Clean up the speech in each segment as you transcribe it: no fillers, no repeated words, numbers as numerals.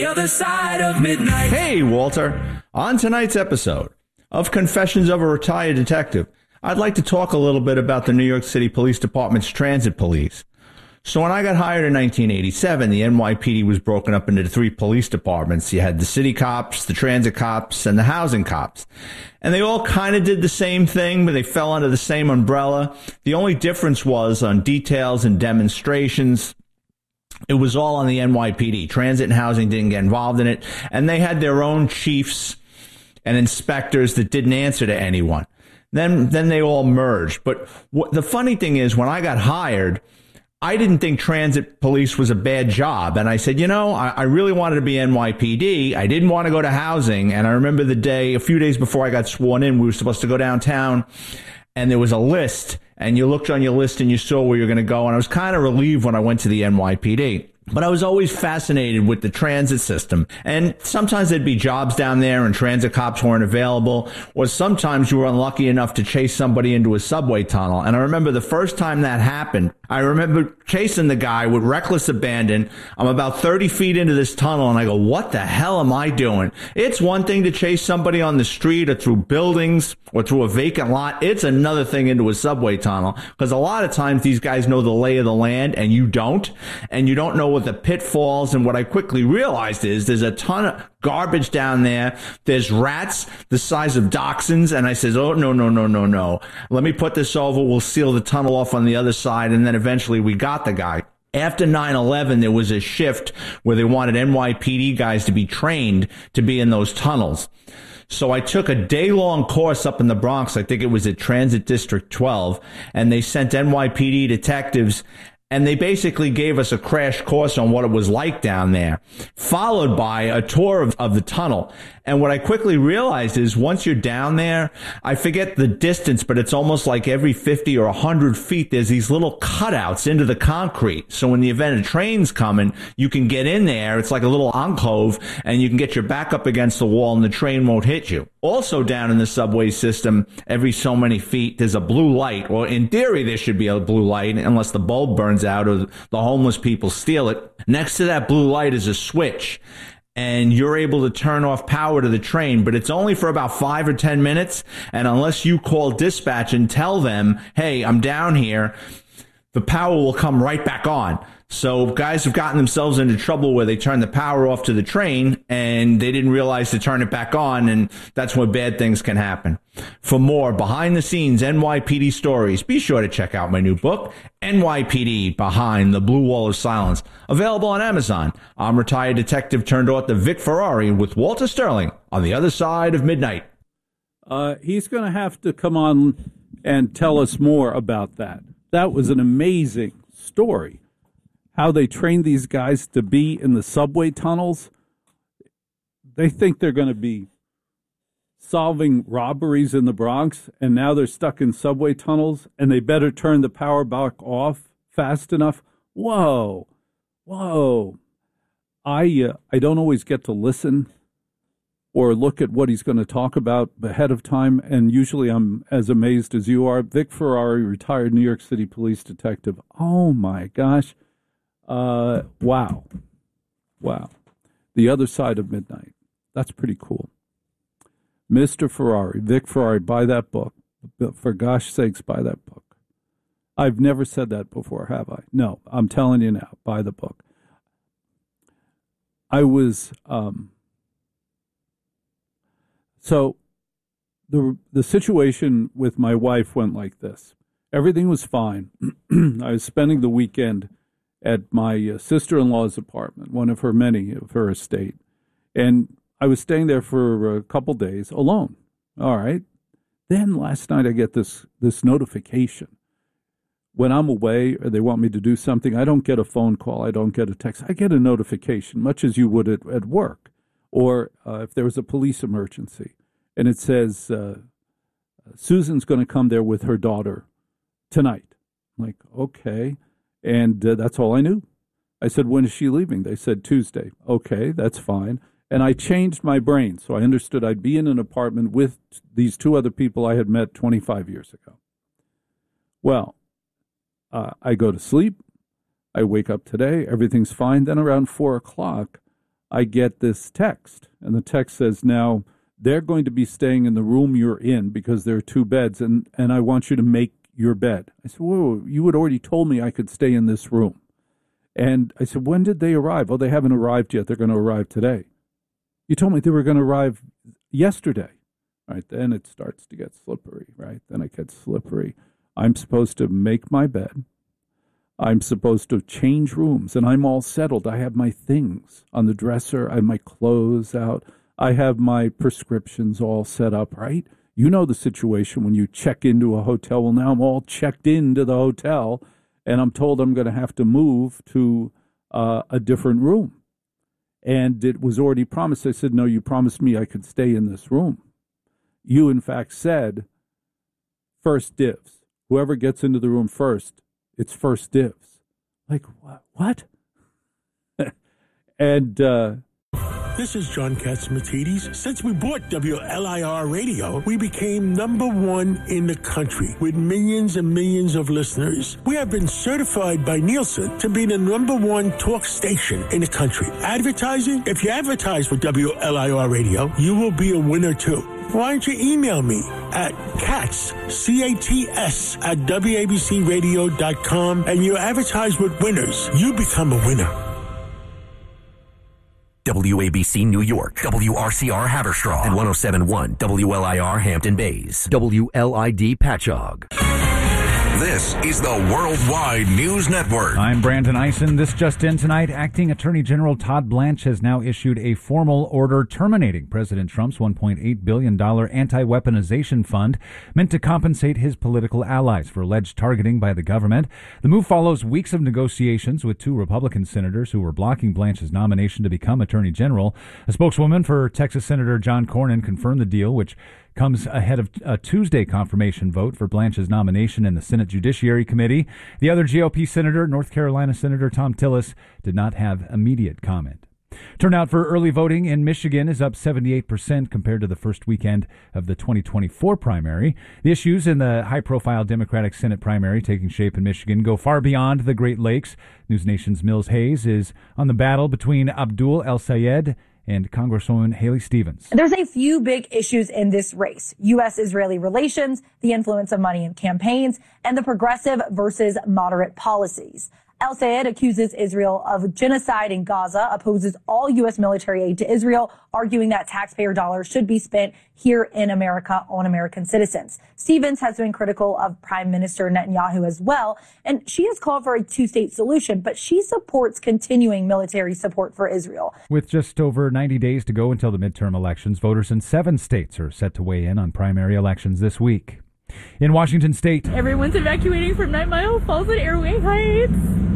The other side of midnight. Hey, Walter. On tonight's episode of Confessions of a Retired Detective, I'd like to talk a little bit about the New York City Police Department's transit police. So when I got hired in 1987, the NYPD was broken up into 3 police departments. You had the city cops, the transit cops, and the housing cops. And they all kind of did the same thing, but they fell under the same umbrella. The only difference was on details and demonstrations. It was all on the NYPD. Transit and housing didn't get involved in it. And they had their own chiefs and inspectors that didn't answer to anyone. Then they all merged. But the funny thing is, when I got hired, I didn't think transit police was a bad job. And I said, I really wanted to be NYPD. I didn't want to go to housing. And I remember a few days before I got sworn in, we were supposed to go downtown. And there was a list, and you looked on your list and you saw where you're going to go. And I was kind of relieved when I went to the NYPD. But I was always fascinated with the transit system. And sometimes there'd be jobs down there and transit cops weren't available. Or sometimes you were unlucky enough to chase somebody into a subway tunnel. And I remember the first time that happened, I remember chasing the guy with reckless abandon. I'm about 30 feet into this tunnel and I go, what the hell am I doing? It's one thing to chase somebody on the street or through buildings or through a vacant lot. It's another thing into a subway tunnel, because a lot of times these guys know the lay of the land and you don't know what the pitfalls. And what I quickly realized is there's a ton of garbage down there. There's rats the size of dachshunds. And I says, oh, no. Let me put this over. We'll seal the tunnel off on the other side. And then eventually we got the guy. After 9/11, there was a shift where they wanted NYPD guys to be trained to be in those tunnels. So I took a day-long course up in the Bronx. I think it was at Transit District 12. And they sent NYPD detectives, and they basically gave us a crash course on what it was like down there, followed by a tour of the tunnel. And what I quickly realized is once you're down there, I forget the distance, but it's almost like every 50 or 100 feet, there's these little cutouts into the concrete. So in the event a train's coming, you can get in there. It's like a little alcove, and you can get your back up against the wall and the train won't hit you. Also down in the subway system, every so many feet, there's a blue light. Or in theory, there should be a blue light unless the bulb burns out or the homeless people steal it. Next to that blue light is a switch, and you're able to turn off power to the train, but it's only for about 5 or 10 minutes. And unless you call dispatch and tell them, hey, I'm down here, the power will come right back on. So guys have gotten themselves into trouble where they turn the power off to the train and they didn't realize to turn it back on, and that's when bad things can happen. For more behind-the-scenes NYPD stories, be sure to check out my new book, NYPD Behind the Blue Wall of Silence, available on Amazon. I'm retired detective turned author Vic Ferrari with Walter Sterling on the other side of midnight. He's going to have to come on and tell us more about that. That was an amazing story. How they trained these guys to be in the subway tunnels. They think they're going to be solving robberies in the Bronx, and now they're stuck in subway tunnels, and they better turn the power back off fast enough. Whoa. I don't always get to listen or look at what he's going to talk about ahead of time, and usually I'm as amazed as you are. Vic Ferrari, retired New York City police detective. Oh, my gosh. Wow. The Other Side of Midnight. That's pretty cool. Mr. Ferrari, Vic Ferrari, buy that book. For gosh sakes, buy that book. I've never said that before, have I? No, I'm telling you now, buy the book. I was, so the situation with my wife went like this. Everything was fine. I was spending the weekend at my sister-in-law's apartment, one of her many of her estate. And I was staying there for a couple days alone. All right. Then last night I get this notification. When I'm away or they want me to do something, I don't get a phone call. I don't get a text. I get a notification, much as you would at work. Or if there was a police emergency. And it says, Susan's going to come there with her daughter tonight. I'm like, okay. And that's all I knew. I said, when is she leaving? They said Tuesday. Okay, that's fine. And I changed my brain, so I understood I'd be in an apartment with these 2 other people I had met 25 years ago. Well, I go to sleep. I wake up today. Everything's fine. Then around 4 o'clock, I get this text, and the text says, now they're going to be staying in the room you're in because there are 2 beds, and I want you to make your bed. I said, whoa, you had already told me I could stay in this room. And I said, when did they arrive? Oh, they haven't arrived yet. They're going to arrive today. You told me they were going to arrive yesterday. Right, then it starts to get slippery, right? Then it gets slippery. I'm supposed to make my bed. I'm supposed to change rooms, and I'm all settled. I have my things on the dresser. I have my clothes out. I have my prescriptions all set up, right? You know the situation when you check into a hotel. Well, now I'm all checked into the hotel, and I'm told I'm going to have to move to a different room. And it was already promised. I said, no, you promised me I could stay in this room. You, in fact, said first dibs. Whoever gets into the room first, it's first dibs. Like, what? And this is John Katsimatidis. Since we bought WLIR Radio, we became #1 in the country with millions and millions of listeners. We have been certified by Nielsen to be the #1 talk station in the country. Advertising? If you advertise for WLIR Radio, you will be a winner too. Why don't you email me at Katz, C-A-T-S, at WABCRadio.com, and you advertise with winners. You become a winner. WABC New York, WRCR Haverstraw, and 107.1 WLIR Hampton Bays, WLID Patchogue. This is the Worldwide News Network. I'm Brandon Eisen. This just in tonight, Acting Attorney General Todd Blanche has now issued a formal order terminating President Trump's $1.8 billion anti-weaponization fund meant to compensate his political allies for alleged targeting by the government. The move follows weeks of negotiations with 2 Republican senators who were blocking Blanche's nomination to become Attorney General. A spokeswoman for Texas Senator John Cornyn confirmed the deal, which comes ahead of a Tuesday confirmation vote for Blanche's nomination in the Senate Judiciary Committee. The other GOP senator, North Carolina Senator Tom Tillis, did not have immediate comment. Turnout for early voting in Michigan is up 78% compared to the first weekend of the 2024 primary. The issues in the high-profile Democratic Senate primary taking shape in Michigan go far beyond the Great Lakes. News Nation's Mills Hayes is on the battle between Abdul El-Sayed and Congresswoman Haley Stevens. There's a few big issues in this race: U.S.-Israeli relations, the influence of money in campaigns, and the progressive versus moderate policies. El-Sayed accuses Israel of genocide in Gaza, opposes all U.S. military aid to Israel, arguing that taxpayer dollars should be spent here in America on American citizens. Stevens has been critical of Prime Minister Netanyahu as well, and she has called for a 2-state solution, but she supports continuing military support for Israel. With just over 90 days to go until the midterm elections, voters in 7 states are set to weigh in on primary elections this week. In Washington State, everyone's evacuating from 9 Mile Falls and Airway Heights.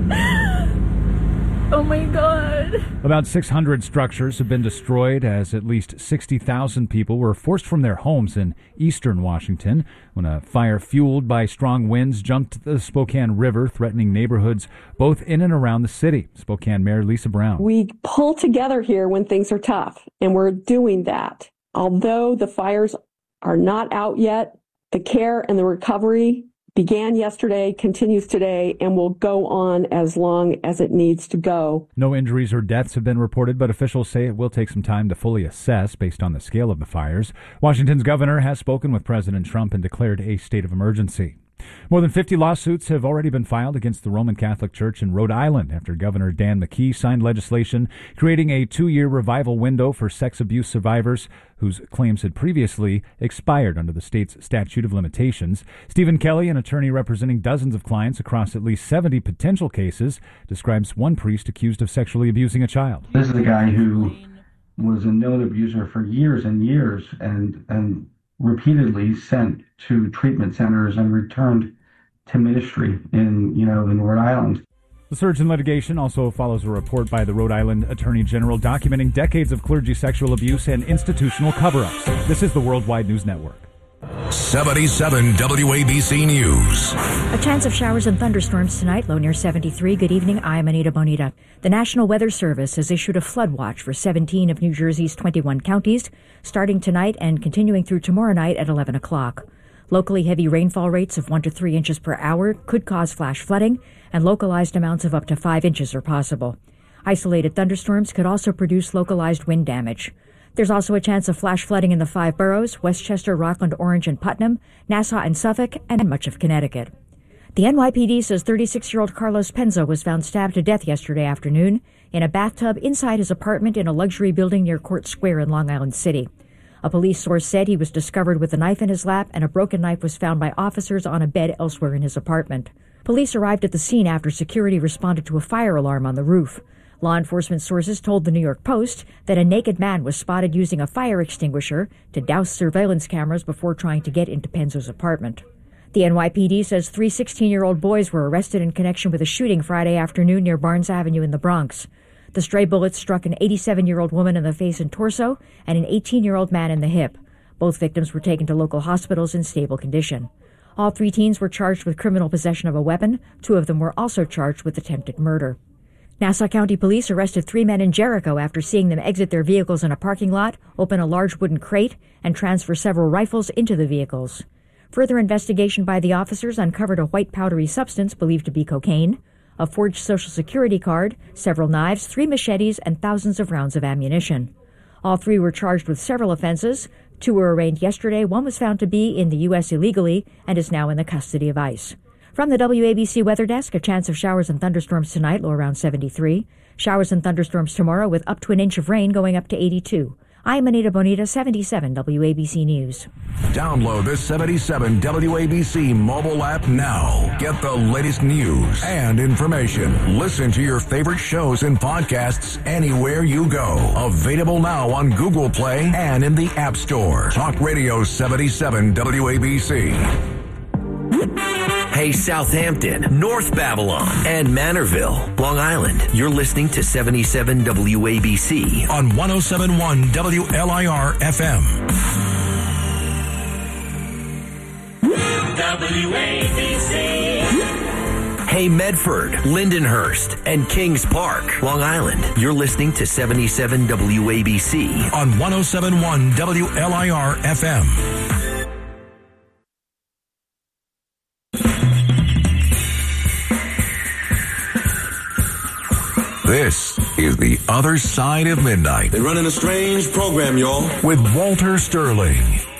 Oh my God. About 600 structures have been destroyed as at least 60,000 people were forced from their homes in eastern Washington when a fire fueled by strong winds jumped the Spokane River, threatening neighborhoods both in and around the city. Spokane Mayor Lisa Brown. We pull together here when things are tough, and we're doing that. Although the fires are not out yet, the care and the recovery began yesterday, continues today, and will go on as long as it needs to go. No injuries or deaths have been reported, but officials say it will take some time to fully assess based on the scale of the fires. Washington's governor has spoken with President Trump and declared a state of emergency. More than 50 lawsuits have already been filed against the Roman Catholic Church in Rhode Island after Governor Dan McKee signed legislation creating a 2-year revival window for sex abuse survivors whose claims had previously expired under the state's statute of limitations. Stephen Kelly, an attorney representing dozens of clients across at least 70 potential cases, describes one priest accused of sexually abusing a child. This is a guy who was a known abuser for years and years and repeatedly sent to treatment centers and returned to ministry in Rhode Island. The surge in litigation also follows a report by the Rhode Island Attorney General documenting decades of clergy sexual abuse and institutional cover-ups. This is the Worldwide News Network. 77 WABC News. A chance of showers and thunderstorms tonight, low near 73. Good evening, I'm Anita Bonita. The National Weather Service has issued a flood watch for 17 of New Jersey's 21 counties, starting tonight and continuing through tomorrow night at 11 o'clock. Locally heavy rainfall rates of 1 to 3 inches per hour could cause flash flooding, and localized amounts of up to 5 inches are possible. Isolated thunderstorms could also produce localized wind damage. There's also a chance of flash flooding in the 5 boroughs, Westchester, Rockland, Orange, and Putnam, Nassau and Suffolk, and much of Connecticut. The NYPD says 36-year-old Carlos Penza was found stabbed to death yesterday afternoon in a bathtub inside his apartment in a luxury building near Court Square in Long Island City. A police source said he was discovered with a knife in his lap, and a broken knife was found by officers on a bed elsewhere in his apartment. Police arrived at the scene after security responded to a fire alarm on the roof. Law enforcement sources told the New York Post that a naked man was spotted using a fire extinguisher to douse surveillance cameras before trying to get into Penza's apartment. The NYPD says 3 16-year-old boys were arrested in connection with a shooting Friday afternoon near Barnes Avenue in the Bronx. The stray bullets struck an 87-year-old woman in the face and torso and an 18-year-old man in the hip. Both victims were taken to local hospitals in stable condition. All 3 teens were charged with criminal possession of a weapon. 2 of them were also charged with attempted murder. Nassau County Police arrested 3 men in Jericho after seeing them exit their vehicles in a parking lot, open a large wooden crate, and transfer several rifles into the vehicles. Further investigation by the officers uncovered a white powdery substance believed to be cocaine, a forged Social Security card, several knives, 3 machetes, and thousands of rounds of ammunition. All 3 were charged with several offenses. 2 were arraigned yesterday. 1 was found to be in the U.S. illegally and is now in the custody of ICE. From the WABC Weather Desk, a chance of showers and thunderstorms tonight, low around 73. Showers and thunderstorms tomorrow with up to an inch of rain going up to 82. I'm Anita Bonita, 77 WABC News. Download the 77 WABC mobile app now. Get the latest news and information. Listen to your favorite shows and podcasts anywhere you go. Available now on Google Play and in the App Store. Talk Radio 77 WABC. Hey, Southampton, North Babylon, and Manorville, Long Island. You're listening to 77 WABC on 107.1 WLIR FM. WABC. Hey, Medford, Lindenhurst, and Kings Park, Long Island. You're listening to 77 WABC on 107.1 WLIR FM. This is The Other Side of Midnight. They're running a strange program, y'all. With Walter Sterling.